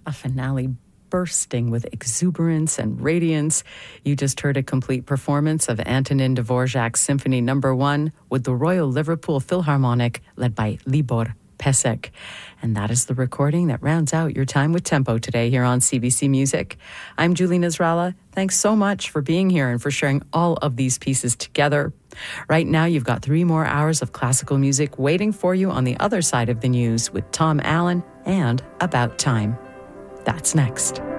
a finale bursting with exuberance and radiance. You just heard a complete performance of Antonin Dvorak's Symphony No. 1 with the Royal Liverpool Philharmonic led by Libor Pesek. And that is the recording that rounds out your time with Tempo today here on CBC Music. I'm Julie Nasrallah. Thanks so much for being here and for sharing all of these pieces together. Right now, you've got 3 more hours of classical music waiting for you on the other side of the news with Tom Allen and About Time. That's next.